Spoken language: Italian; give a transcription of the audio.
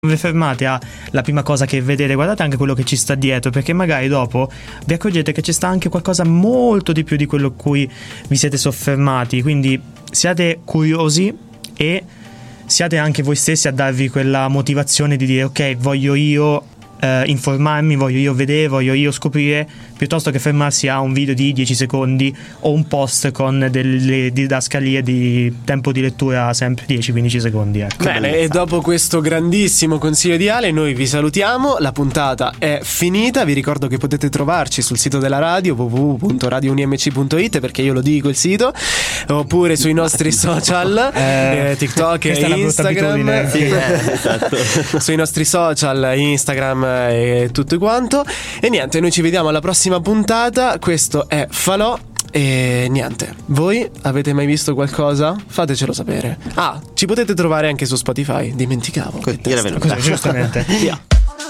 vi fermate alla prima cosa che vedete, guardate anche quello che ci sta dietro, perché magari dopo vi accorgete che ci sta anche qualcosa molto di più di quello a cui vi siete soffermati. Quindi siate curiosi e siate anche voi stessi a darvi quella motivazione di dire ok, voglio io informarmi, voglio io vedere, voglio io scoprire, piuttosto che fermarsi a un video di 10 secondi o un post con delle didascalie di tempo di lettura sempre 10-15 secondi, ecco. Bene, e dopo questo grandissimo consiglio di Ale noi vi salutiamo, la puntata è finita, vi ricordo che potete trovarci sul sito della radio www.radiounimc.it, perché io lo dico il sito, oppure sui nostri social TikTok e Instagram, sì, esatto. sui nostri social Instagram e tutto quanto. E niente, noi ci vediamo alla prossima puntata. Questo è Falò. E niente, voi avete mai visto qualcosa? Fatecelo sapere. Ci potete trovare anche su Spotify, dimenticavo. Giustamente. Giustamente. Via.